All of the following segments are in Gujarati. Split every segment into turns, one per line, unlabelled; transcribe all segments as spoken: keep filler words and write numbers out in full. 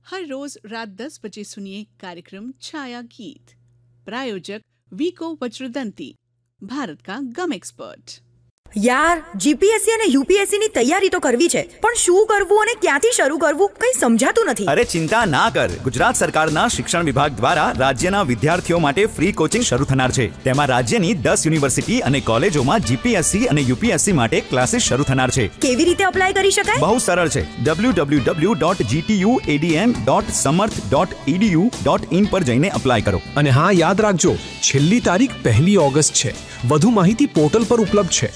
हर रोज रात दस बजे सुनिए कार्यक्रम छाया गीत। प्रायोजक वीको वज्रदंती, भारत का गम एक्सपर्ट।
યાર જીપીએસસી અને યુપીએસસી ની તૈયારી તો કરવી છે, પણ શું કરવું અને ક્યાંથી શરૂ કરવું કંઈ સમજાતું નથી.
અરે ચિંતા ના કર, ગુજરાત સરકારના શિક્ષણ વિભાગ દ્વારા રાજ્યના વિદ્યાર્થીઓ માટે ફ્રી કોચિંગ શરૂ થનાર છે. તેમાં રાજ્યની દસ યુનિવર્સિટી અને કોલેજોમાં જીપીએસસી અને યુપીએસસી માટે ક્લાસીસ શરૂ થનાર છે.
કેવી રીતે અપ્લાય કરી શકાય?
બહુ સરળ છે. W W W dot જીટીયુએડીએમ dot સમર્થ ડોટ ઈડીયુ ડોટ ઇન પર જઈને અપ્લાય કરો.
અને હા, યાદ રાખજો, છેલ્લી તારીખ પહેલી ઓગસ્ટ છે. વધુ માહિતી પોર્ટલ પર ઉપલબ્ધ છે.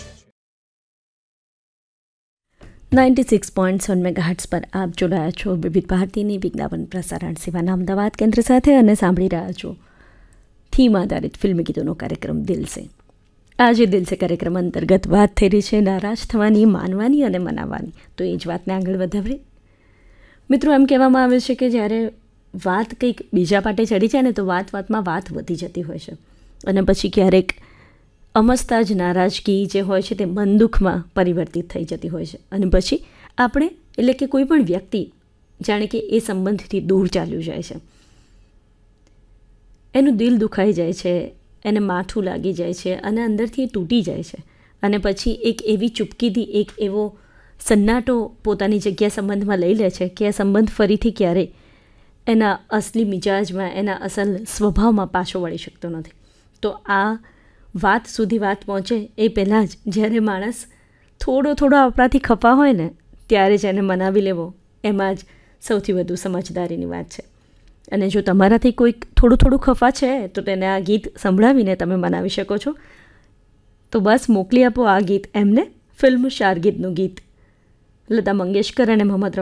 Ninety six point seven megahertz પર આપ જોડાયા છો વિવિધ ભારતીની વિજ્ઞાપન પ્રસારણ સેવાના અમદાવાદ કેન્દ્ર સાથે અને સાંભળી રહ્યા છો થીમ આધારિત ફિલ્મી ગીતોનો કાર્યક્રમ દિલ સે. આજે દિલ સે કાર્યક્રમ અંતર્ગત વાત થઈ રહી છે નારાજ થવાની, માનવાની અને મનાવવાની. તો એ જ વાતને આગળ વધાવીએ. મિત્રો, એમ કહેવામાં આવે છે કે જ્યારે વાત કંઈક બીજા પાટે ચડી જાય ને તો વાત વાતમાં વાત વધી જતી હોય છે અને પછી ક્યારેક અમસ્તા જ નારાજગી જે હોય છે તે મનદુખમાં પરિવર્તિત થઈ જતી હોય છે અને પછી આપણે એટલે કે કોઈ પણ વ્યક્તિ જાણે કે એ સંબંધથી દૂર ચાલ્યું જાય છે, એનું દિલ દુખાઈ જાય છે, એને માથું લાગી જાય છે અને અંદરથી એ તૂટી જાય છે અને પછી એક એવી ચૂપકીથી એક એવો સન્નાટો પોતાની જગ્યા સંબંધમાં લઈ લે છે કે આ સંબંધ ફરીથી ક્યારેય એના અસલી મિજાજમાં, એના અસલ સ્વભાવમાં પાછો વળી શકતો નથી. તો આ વાત સુધી વાત પહોંચે એ પહેલાં જ જ્યારે માણસ થોડો થોડો આપણાથી ખપા હોય ને ત્યારે જ એને મનાવી લેવો, એમાં જ સૌથી વધુ સમજદારીની વાત છે. અને જો તમારાથી કોઈક થોડું થોડું ખફા છે તો તેને આ ગીત સંભળાવીને તમે મનાવી શકો છો. તો બસ મોકલી આપો આ ગીત એમને. ફિલ્મ શારગીતનું ગીત લતા મંગેશકર અને મોહમ્મદ